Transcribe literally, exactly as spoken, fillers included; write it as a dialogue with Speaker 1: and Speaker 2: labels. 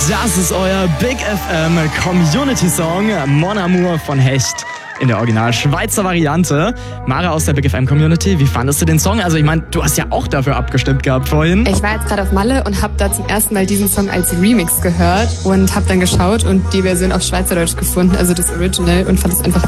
Speaker 1: Das ist euer Big F M Community Song Mon Amour von Hecht in der original Schweizer Variante. Mara aus der Big F M Community, wie fandest du den Song? Also ich meine, du hast ja auch dafür abgestimmt gehabt vorhin.
Speaker 2: Ich war jetzt gerade auf Malle und habe da zum ersten Mal diesen Song als Remix gehört und habe dann geschaut und die Version auf Schweizerdeutsch gefunden, also das Original, und fand es einfach